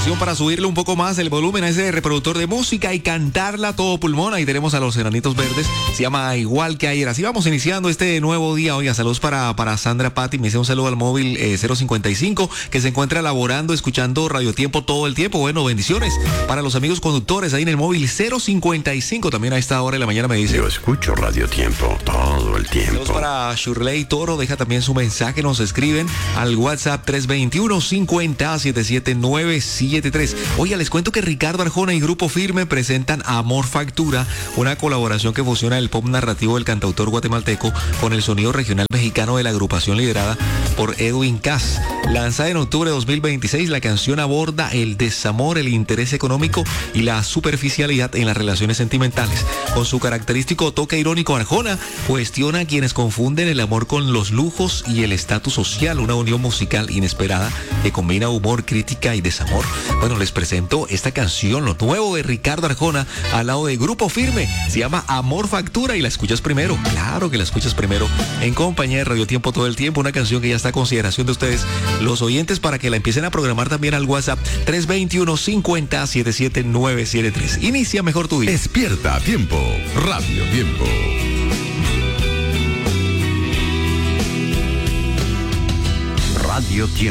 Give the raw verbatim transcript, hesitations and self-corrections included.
recomendación para subirle un poco más el volumen a ese reproductor de música y cantarla a todo pulmón. Ahí tenemos a los Enanitos Verdes. Se llama Igual que Ayer. Así vamos iniciando este nuevo día. Oiga, saludos para, para Sandra Patti. Me hice un saludo al móvil eh, cero cincuenta y cinco que se encuentra elaborando, escuchando Radio Tiempo todo el tiempo. Bueno, bendiciones para los amigos conductores ahí en el móvil cero cincuenta y cinco. También a esta hora de la mañana me dice. Yo escucho Radio Tiempo todo el tiempo. Saludos para Shirley Toro. Deja también su mensaje. Nos escriben al WhatsApp tres dos uno, cincuenta, setenta y siete nueve setenta y tres. Oiga, les cuento que Ricardo Arjona y Grupo Firme presentan Amor Factura, una colaboración que fusiona el pop narrativo del cantautor guatemalteco con el sonido regional mexicano de la agrupación liderada por Edwin Cass. Lanzada en octubre de dos mil veintiséis, la canción aborda el desamor, el interés económico y la superficialidad en las relaciones sentimentales. Con su característico toque irónico, Arjona cuestiona a quienes confunden el amor con los lujos y el estatus social, una unión musical inesperada que combina humor, crítica y desamor. Bueno, les presento esta canción, lo nuevo de Ricardo Arjona, al lado de Grupo Firme. Se llama Amor Factura y la escuchas primero. Claro que la escuchas primero en compañía de Radio Tiempo todo el tiempo. Una canción que ya está a consideración de ustedes, los oyentes, para que la empiecen a programar también al WhatsApp tres dos uno, cincuenta, setenta y siete nueve setenta y tres. Inicia mejor tu día. Despierta a tiempo. Radio Tiempo. Radio Tiempo.